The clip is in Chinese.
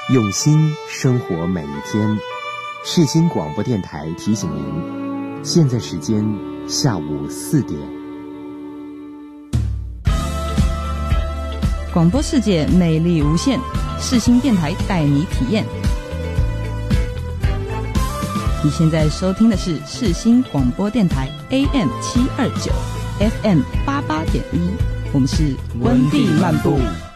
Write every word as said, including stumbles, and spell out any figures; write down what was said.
用心生活每一天。世新广播电台提醒您，现在时间下午四点。 广播世界魅力无限，世新电台带你体验。你现在收听的是世新广播电台 A M 七二九 F M 八八点一，我们是温蒂漫步。